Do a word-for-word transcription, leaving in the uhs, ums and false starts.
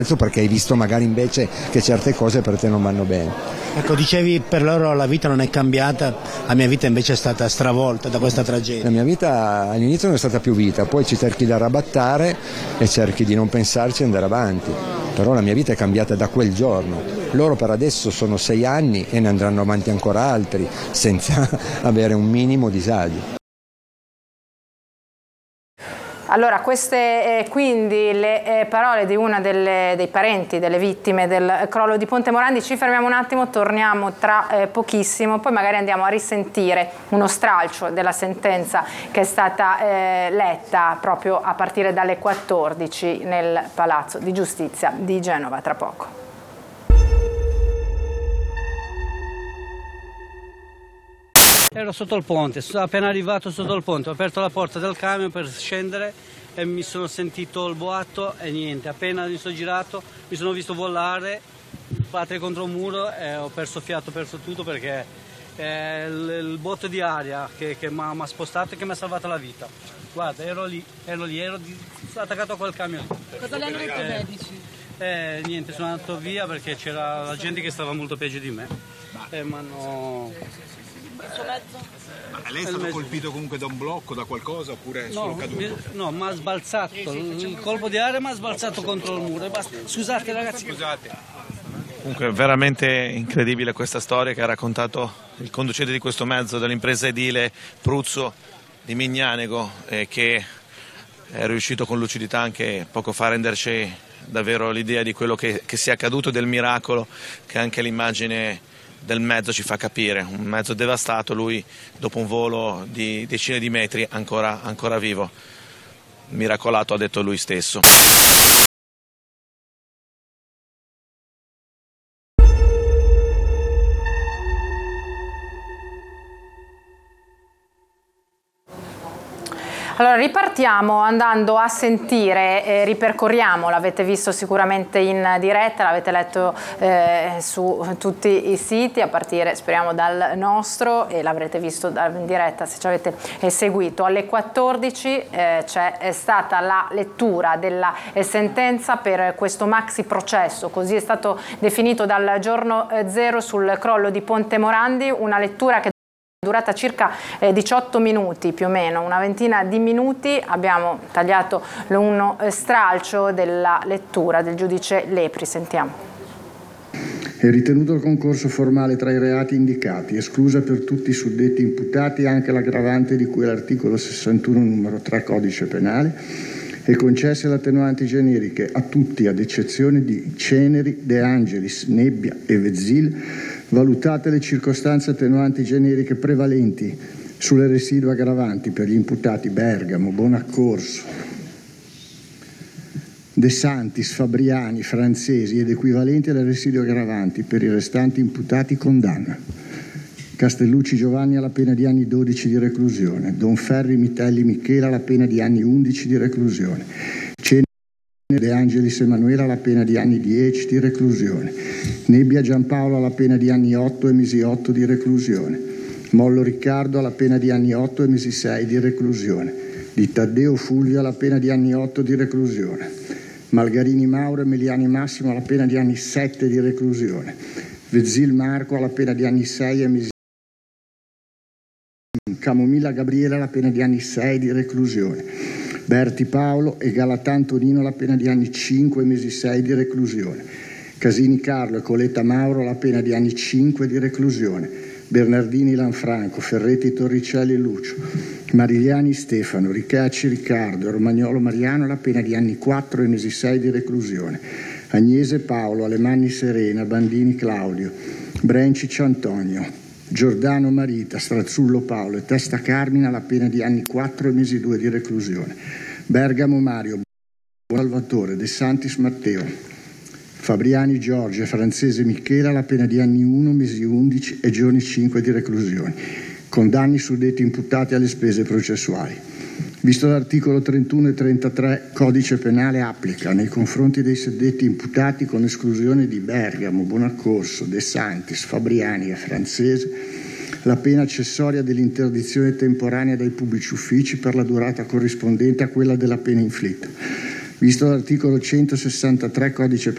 perché hai visto magari invece che certe cose per te non vanno bene. Ecco, dicevi per loro la vita non è cambiata, la mia vita invece è stata stravolta da questa tragedia. La mia vita all'inizio non è stata più vita, poi ci cerchi di arrabattare e cerchi di non pensarci e andare avanti, però la mia vita è cambiata da quel giorno. Loro per adesso sono sei anni e ne andranno avanti ancora altri senza avere un minimo disagio. Allora, queste eh, quindi le eh, parole di una delle, dei parenti delle vittime del crollo di Ponte Morandi. Ci fermiamo un attimo, torniamo tra eh, pochissimo, poi magari andiamo a risentire uno stralcio della sentenza che è stata eh, letta proprio a partire dalle quattordici nel Palazzo di Giustizia di Genova, tra poco. Ero sotto il ponte, sono appena arrivato sotto il ponte, ho aperto la porta del camion per scendere e mi sono sentito il boato e niente, appena mi sono girato mi sono visto volare, battere contro un muro e ho perso fiato, ho perso tutto perché è il, il botto di aria che, che mi ha spostato e che mi ha salvato la vita. Guarda, ero lì, ero lì, ero di, attaccato a quel camion. Cosa le hanno detto i medici? Eh, niente, sono andato via perché c'era la gente che stava molto peggio di me e mi hanno... Ma lei è stato colpito comunque da un blocco, da qualcosa, oppure è solo no, caduto? No, mi ha sbalzato, il colpo di aria mi ha sbalzato contro il muro. Scusate ragazzi. Scusate. Comunque veramente incredibile questa storia che ha raccontato il conducente di questo mezzo dell'impresa edile Pruzzo di Mignanego, eh, che è riuscito con lucidità anche poco fa a renderci davvero l'idea di quello che, che sia accaduto, del miracolo che anche l'immagine del mezzo ci fa capire. Un mezzo devastato, lui dopo un volo di decine di metri ancora, ancora vivo. Miracolato, ha detto lui stesso. Allora ripartiamo andando a sentire, eh, ripercorriamo, l'avete visto sicuramente in diretta, l'avete letto eh, su tutti i siti, a partire speriamo dal nostro, e l'avrete visto in diretta se ci avete eh, seguito. Alle quattordici eh, c'è è stata la lettura della eh, sentenza per questo maxi processo, così è stato definito dal giorno eh, zero sul crollo di Ponte Morandi, una lettura che durata circa eh, diciotto minuti più o meno, una ventina di minuti. Abbiamo tagliato uno stralcio della lettura del giudice Lepri, sentiamo. È ritenuto il concorso formale tra i reati indicati, esclusa per tutti i suddetti imputati anche l'aggravante di cui all'articolo sessantuno numero tre codice penale, e concesse le attenuanti generiche a tutti ad eccezione di Ceneri, De Angelis, Nebbia e Vezzil, valutate le circostanze attenuanti generiche prevalenti sulle residue aggravanti per gli imputati Bergamo, Bonaccorso, De Santis, Fabriani, Francesi ed equivalenti alle residue aggravanti per i restanti imputati condanna. Castellucci Giovanni alla pena di anni dodici di reclusione, Donferri Mitelli Michela alla pena di anni undici di reclusione, Ceneri De Angelis Emanuela alla pena di anni dieci di reclusione, Nebbia Giampaolo alla pena di anni otto e mesi otto di reclusione, Mollo Riccardo alla pena di anni otto e mesi sei di reclusione, Di Taddeo Fulvio alla pena di anni otto di reclusione, Malgarini Mauro e Meliani Massimo alla pena di anni sette di reclusione, Vezzil Marco alla pena di anni sei e mesi Camomilla Gabriele alla pena di anni sei di reclusione, Berti Paolo e Galatan Tonino alla pena di anni cinque e mesi sei di reclusione, Casini Carlo e Coletta Mauro alla pena di anni cinque di reclusione, Bernardini Lanfranco, Ferretti Torricelli Lucio, Marigliani Stefano, Ricacci Riccardo e Romagnolo Mariano alla pena di anni quattro e mesi sei di reclusione, Agnese Paolo, Alemanni Serena, Bandini Claudio, Brencic Antonio, Giordano Marita, Strazzullo Paolo e Testa Carmina alla pena di anni quattro e mesi due di reclusione, Bergamo Mario, Salvatore, De Santis Matteo, Fabriani Giorgio e Francese Michela alla pena di anni uno, mesi undici e giorni cinque di reclusione. Condanni suddetti imputati alle spese processuali. Visto l'articolo trentuno e trentatré Codice Penale applica nei confronti dei suddetti imputati, con esclusione di Bergamo, Bonaccorso, De Santis, Fabriani e Francese, la pena accessoria dell'interdizione temporanea dai pubblici uffici per la durata corrispondente a quella della pena inflitta. Visto l'articolo centosessantatré Codice Penale